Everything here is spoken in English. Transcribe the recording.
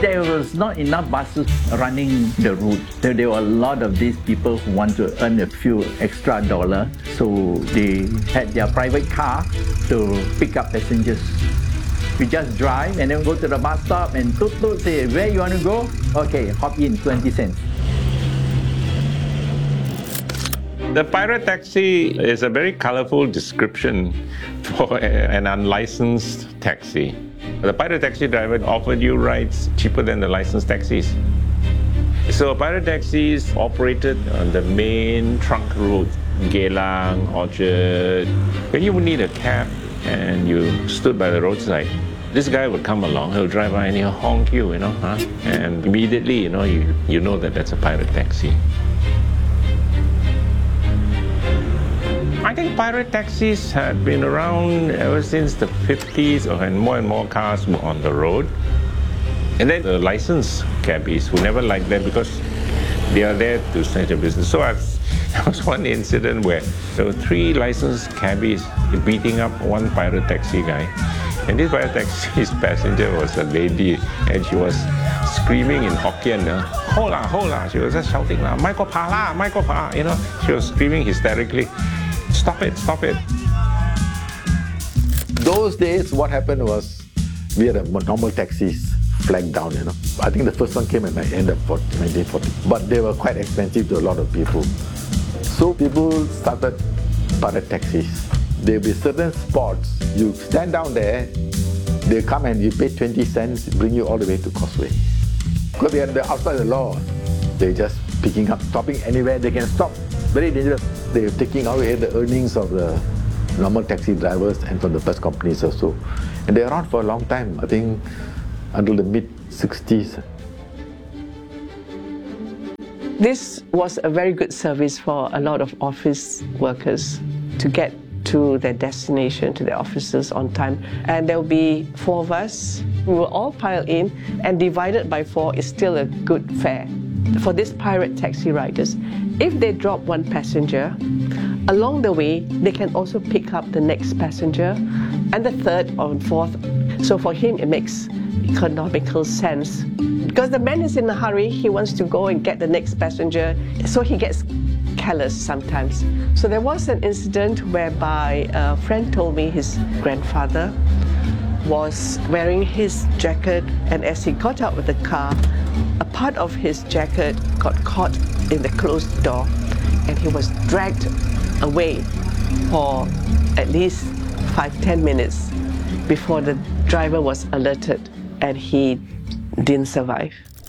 There was not enough buses running the route. There were a lot of these people who want to earn a few extra dollars, so they had their private car to pick up passengers. We just drive and then go to the bus stop and toot say, where you want to go? Okay, hop in, 20 cents. The pirate taxi is a very colorful description for an unlicensed taxi. The pirate taxi driver offered you rides cheaper than the licensed taxis. So pirate taxis operated on the main trunk route, Geylang, Orchard. When you would need a cab and you stood by the roadside, this guy would come along, he'll drive by and he'll honk you, and immediately, you know that that's a pirate taxi. I think pirate taxis had been around ever since the 50s, and more cars were on the road. And then the licensed cabbies who never liked that because they are there to start a business. So there was one incident where there were 3 licensed cabbies beating up one pirate taxi guy. And this pirate taxi's passenger was a lady, and she was screaming in Hokkien, hola, hola. She was just shouting, mai ko pa la, mai ko pa. She was screaming hysterically. Stop it, stop it. Those days, what happened was we had a normal taxis flagged down, I think the first one came at the end of 1940. But they were quite expensive to a lot of people. So people started pirate taxis. There will be certain spots, you stand down there, they come and you pay 20 cents, bring you all the way to Causeway. Because they are outside the law. They're just picking up, stopping anywhere they can stop. Very dangerous. They're taking away the earnings of the normal taxi drivers and from the bus companies also. And they're around for a long time, I think until the mid-60s. This was a very good service for a lot of office workers to get to their destination, to their offices on time. And there will be 4 of us. We will all pile in, and divided by 4 is still a good fare. For these pirate taxi riders, if they drop one passenger, along the way, they can also pick up the next passenger and the third or fourth. So for him, it makes economical sense. Because the man is in a hurry, he wants to go and get the next passenger, so he gets careless sometimes. So there was an incident whereby a friend told me his grandfather was wearing his jacket, and as he got out of the car, a part of his jacket got caught in the closed door, and he was dragged away for at least 5-10 minutes before the driver was alerted, and he didn't survive.